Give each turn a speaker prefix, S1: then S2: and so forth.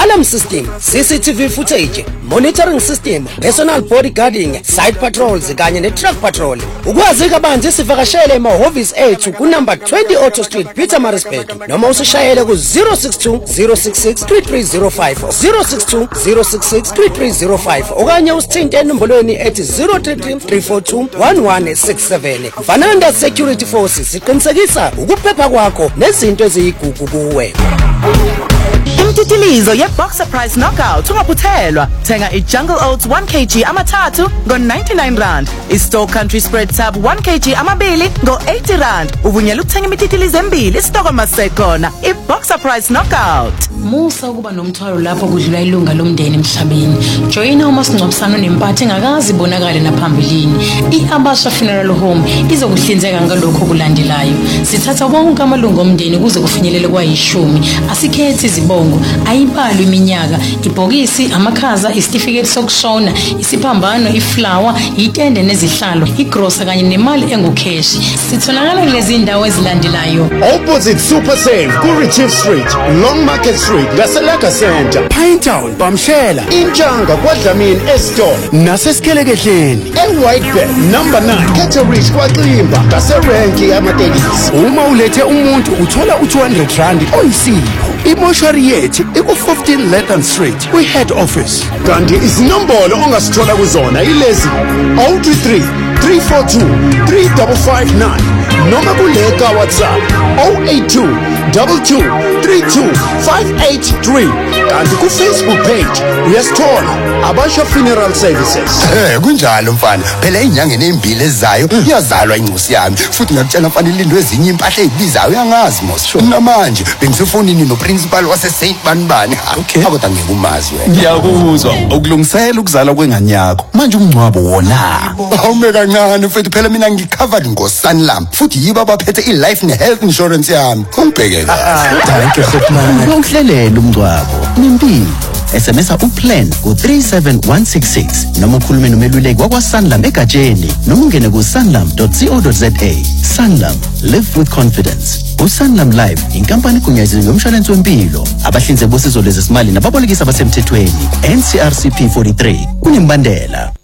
S1: alarm system, CCTV footage, monitoring system, personal bodyguarding, site patrols kanye ne-truck patrol. Ukwazi kabanzi sivakashele emahhovisi ethu ku-number 20 Auto Street, Pietermaritzburg, noma usishayele ku-062 066 3305 062 066 3305 okanye usithinte enombolweni ethi 033 342 1167. Vananda Security Forces siqinisekisa ukuphepha kwakho nezinto eziyigugu kuwe.
S2: Imtitilizo ye-Boxer Price Knockout ungaphuthelwa. Thenga i-Jungle Oats 1 kg amathathu ngo-99 rand. I-Store Country Spread Tab 1 kg amabili ngo-80 rand. Uvunyelwa ukuthenga imititilizo embili isitoko masekhona. I-Boxer Price Knockout.
S3: Musa ukuba nomthwalo lapho kudlula ilunga lomndeni emhlabeni. Joyina umasingcwabisano nempatho engakazi ibonakale naphambilini. I-Abasha Funeral Home izokuhlinzeka ngalokho okulandelayo. Sithatha wonke amalungu omndeni kuze kufinyelele kwa-10. Asikhethi izibongo, ayibalwe iminyaka, ibhokisi, amakhaza, isitifiketi sokushona, isiphambano, iflower, itende nezihlalo, igrosa kanye nemali engukheshi. Sitholakala kulezi ndawo ezilandelayo.
S4: Opposite Super Save, Kurichief Street, Long Market Street, Gaselaka Center,
S5: Pinetown, Bamshela,
S4: Inchanga, Kwadlamini, Eston,
S5: Naseskelekehleni,
S4: Whitebed, number 9, Ketterish, Kwadlimba, Gaserenki, Amatekisi.
S5: Uma ulethe umuntu uthola u200 rand oyisipho. Imoshari yethu iku-15 Lethan Street, kwi-head office.
S4: Kanti izinombolo ongasithola kuzona ilezi 033 342 3559 noma kuleka WhatsApp 082 22 32 583. Kanti ku-Facebook page uyasithola Abasha Funeral Services.
S6: Kunjalo mfana, phela inyangeni embili ezayo iyazalwa incosi yami futhi ngakutshela mfana ilindwe ezinye impahla ezibizayo uyangazi mos. Namanje bengisefonini noprincipal wase Saint Banibani. Kodwa ngeke umazi wena.
S7: Ngiyakuzwa ukulungisela ukuzala kwengane yakho. Manje umncwabo wona.
S6: Awume kancane mfethu, phela mina ngicovered ngoSanlam futhi yibo abaphethe i-life ne-health insurance yami. Ungibheke kahle.
S7: Thank you Sipman.
S8: Ukuhlelela umncwabo nempilo. SMS uplan ku37166 noma ukhulume nomeluleki wakwaSanlam egatsheni noma ungene ku sanlam.co.za. Sanlam, live with confidence. uSanlam Life inkampani egunyaziwe yomshwalense wempilo. Abahlinzeki bosizo lwezesimali nababolekisi abasemthethweni. NCRCP 43 kunembandela.